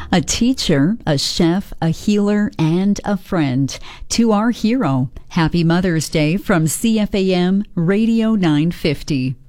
A teacher, a chef, a healer, and a friend. To our hero, Happy Mother's Day from CFAM Radio 950.